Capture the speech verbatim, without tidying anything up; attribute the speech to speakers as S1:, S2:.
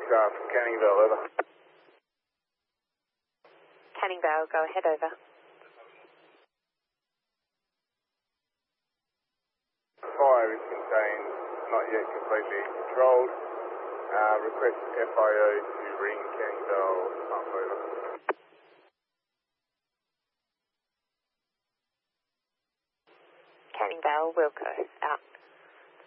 S1: Star from Canning Vale, over.
S2: Canning Vale, go ahead, over.
S1: Fire is contained, not yet completely controlled. Uh, request F I O to ring Canning Vale pump, over.
S2: Canning Vale, Wilco, out.